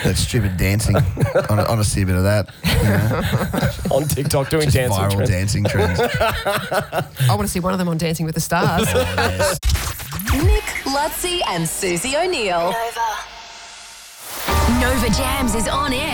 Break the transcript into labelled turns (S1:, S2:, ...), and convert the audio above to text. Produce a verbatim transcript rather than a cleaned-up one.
S1: that stupid dancing. I want to see a bit of that. You know?
S2: On TikTok doing
S1: Just
S2: dancing
S1: viral
S2: trends.
S1: dancing trends.
S3: I want to see one of them on Dancing with the Stars.
S4: Nick, Lutzi and Susie O'Neill. Nova. Nova Jams is on air